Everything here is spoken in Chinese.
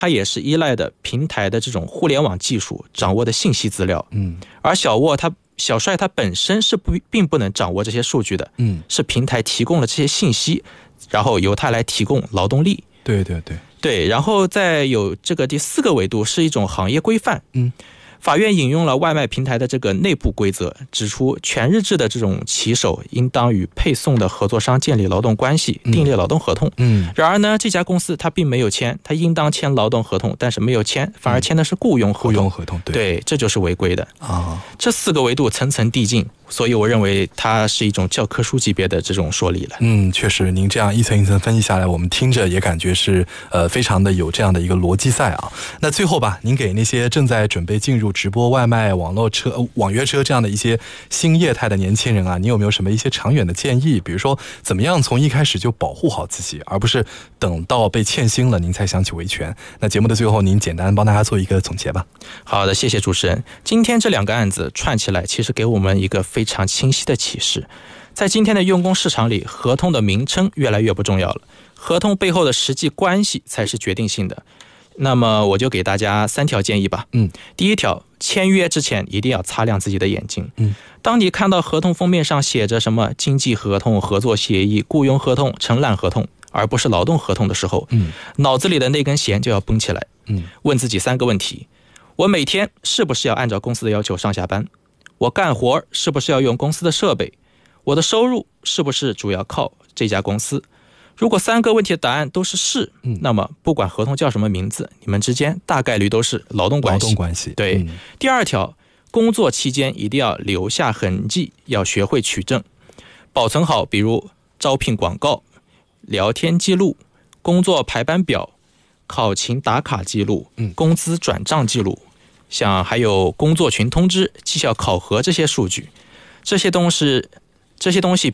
它也是依赖的平台的这种互联网技术掌握的信息资料。而小帅他本身是并不能掌握这些数据的。是平台提供了这些信息，然后由他来提供劳动力。对，然后再有这个第4个维度是一种行业规范。法院引用了外卖平台的这个内部规则，指出全日制的这种骑手应当与配送的合作商建立劳动关系，订立劳动合同。然而呢，这家公司它并没有签，它应当签劳动合同，但是没有签，反而签的是雇佣合同。对，这就是违规的。这4个维度层层递进，所以我认为它是一种教科书级别的这种说理了。 确实，您这样一层一层分析下来，我们听着也感觉是非常的有这样的一个逻辑在啊。那最后吧，您给那些正在准备进入直播外卖、网约车这样的一些新业态的年轻人啊，你有没有什么一些长远的建议？比如说，怎么样从一开始就保护好自己，而不是等到被欠薪了您才想起维权？那节目的最后，您简单帮大家做一个总结吧。 好的，谢谢主持人。今天这2个案子串起来，其实给我们一个非常清晰的启示。在今天的用工市场里，合同的名称越来越不重要了，合同背后的实际关系才是决定性的。那么我就给大家3条建议吧。第1条，签约之前一定要擦亮自己的眼睛。当你看到合同封面上写着什么经济合同、合作协议、雇佣合同、承揽合同，而不是劳动合同的时候，脑子里的那根弦就要绷起来。问自己3个问题：我每天是不是要按照公司的要求上下班？我干活是不是要用公司的设备？我的收入是不是主要靠这家公司？如果3个问题的答案都是是，那么不管合同叫什么名字，你们之间大概率都是劳动关系。对。第2条，工作期间一定要留下痕迹，要学会取证，保存好，比如招聘广告、聊天记录、工作排班表、考勤打卡记录、工资转账记录，像还有工作群通知、绩效考核这些数据，这些东西